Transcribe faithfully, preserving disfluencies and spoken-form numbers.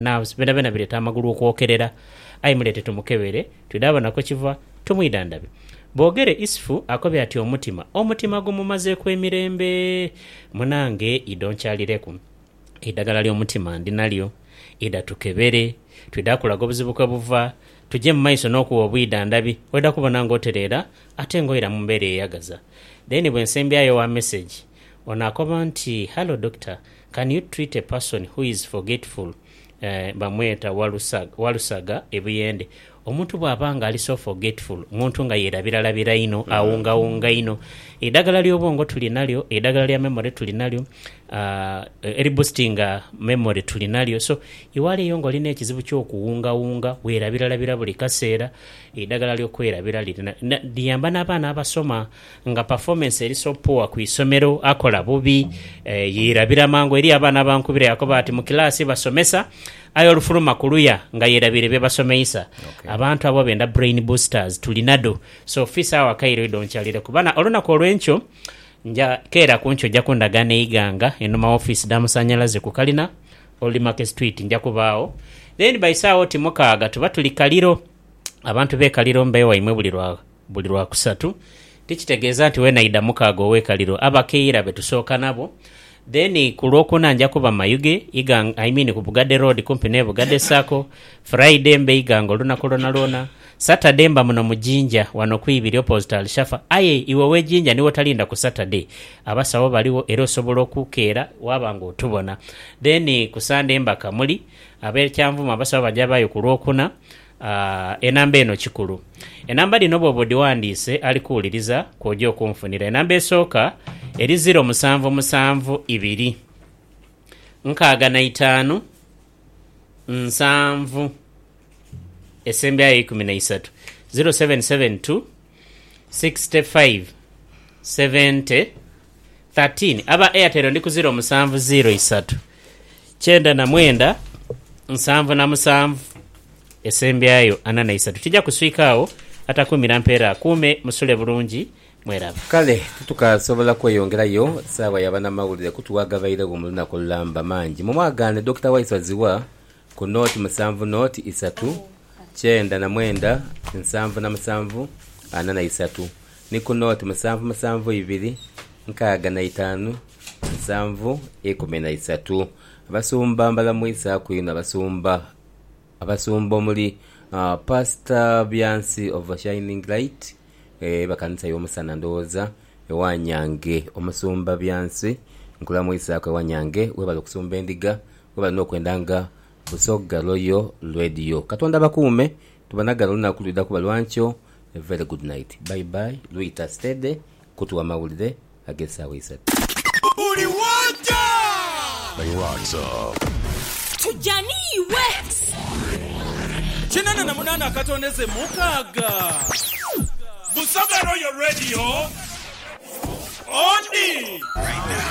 nerves bena bena bileta amagulu okwokerera ayi mulete tumukebere tudaba nako kiva tumwidandabe bogere isifu akobya ati omutima omutima gumumaze kwemirembe munange idonchalireku idagala ly'omutima ndinalyo ida tukebere twidakulaga obuzibuka buva tujje mu maiso n'okuwa obwidandabi weda kubona ng'oterera ate ng'oyira mu mbeera eyagaza then bwe nsembyayo wa message onakoba nti hello doctor, can you treat a person who is forgetful uh, bamweta walusaga, walusaga ebuyende omuntu bw'abanga ali so forgetful omuntu nga yerabiralabira ino mm. awungawunga ino eddagala ly'obwongo tulinalyo eddagala lya memory tulinalyo uh, eriboosting memory tulinalyo so iwali eyo ng'olina ekizibu ky'okuwungawunga weerabiralabira buli kaseera eddagala ly'okwerabira lirina liyamba n'abaana abasoma nga performance eri so poor ku isomero akola bubi eh, yeerabira mangu eri abaana abankubira yakoba ati mu kilaasi basomesa ayo olufuluma kuluya nga yerabire be basomeisa okay. Abantu abo benda brain boosters tulinado so fisa awa kairo idonkyalire kubana olunaku olwencho nja kera kuncho jakundagana iganga enuma office damusanyalaze ku kalina Old Market Street nja kubaawo then by sawo timukaaga tuba tuli kaliro abantu be kaliro mbewa imwe bulirwa bulirwa kusatu tikitegeeza nti we naida mukaaga owe kaliro abakeira betusooka nabo then kulokuna nja kuba mayuge igang I mean ku Bugade Road kumpi ne Bugade Sako Friday mbe igango lunaku lona lona Saturday mba muno mujinja wano kuibiri opposite Alshafa aye iwe wejinja niwo talinda ku Saturday abasawo baliwo era osobola okukeera wabanga otubona then ku Sunday mba kamuli abe kyanvuma abasawo bajabayo ku lwokuna uh, enamba eno kikulu enamba lino bwobo diwandiise alikuwuliriza kwojja okunfunira enamba esooka eri zero musanvu musanvu ibiri nkaaga na itaano nsanvu esembe ayo ikumi na isatu zero seven seven two sixty-five seventy thirteen aba Airtel ndi ku zero musanvu zero isatu kyenda na mwenda nsanvu na musanvu esembe ayo ana na isatu tijja kuswikaawo atakumira mpeera kuume musule bulungi mweraba kale tukasobola kweyongerayo saawa yabana mawulire kutuwaga baire mu lunaku lulamba mangi mu mwagane Doctor Wise waziwa ku noti musanvu noti isatu kyenda na mwenda nsanvu na musanvu ana na isatu ni ku noti musanvu musanvu ibiri nkaaga na itaano nsanvu ikumi na isatu abasumba mbala mwisa kwina abasumba abasumba omuli uh, Pastor Byansi of Shining Light eh bakanisa y'omusana ndoza ewanyange omusumba Byansi nkula mwisa kwa wanyange webalo kusumba endiga webalo nokwendanga Busoga Royal Radio katonda bakuume tubanagala lunaku lwida kuba lwancho a very good night bye bye Luita Stede kutuwa mawulire agesa wisa uli wanja they rocks up tujani wax chinana na munana akatondeze mukaga Busoga Royal Radio on right now.